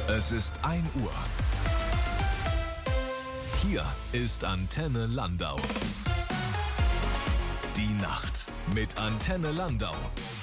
Es ist 1 Uhr. Hier ist Antenne Landau. Die Nacht mit Antenne Landau.